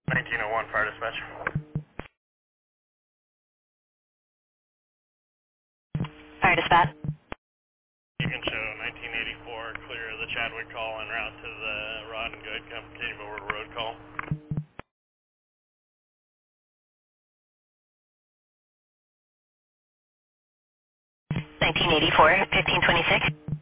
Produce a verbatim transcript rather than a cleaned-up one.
nineteen oh one Fire Dispatch. Fire Dispatch. You can show nineteen eighty-four clear of the Chadwick call en route to the Rod and Good Company over road call. nineteen eighty-four, fifteen twenty-six.